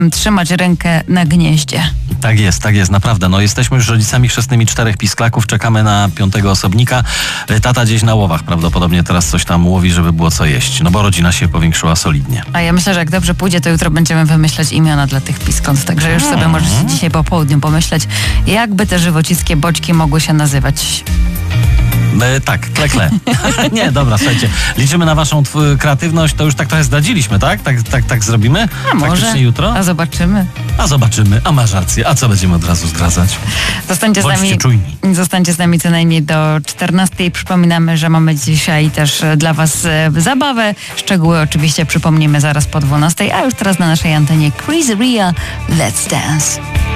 trzymać rękę na gnieździe. Tak jest, naprawdę. No, jesteśmy już rodzicami chrzestnymi 4 pisklaków, czekamy na 5. osobnika. Tata gdzieś na łowach prawdopodobnie teraz coś tam łowi, żeby było co jeść. No bo rodzina się powiększyła solidnie. A ja myślę, że jak dobrze pójdzie, to jutro będziemy wymyślać imiona dla tych piskąt. Także już sobie możecie dzisiaj po południu pomyśleć, jakby te żywocickie boćki mogły się nazywać. Tak, kle. Nie, dobra, słuchajcie. Liczymy na waszą kreatywność. To już tak trochę zdradziliśmy, tak? Tak zrobimy? A może? Faktycznie jutro? A zobaczymy. A masz rację. A co będziemy od razu zdradzać? Bądźcie czujni. Zostańcie z nami co najmniej do 14. Przypominamy, że mamy dzisiaj też dla was zabawę. Szczegóły oczywiście przypomnimy zaraz po 12. A już teraz na naszej antenie Chris Ria, Let's Dance.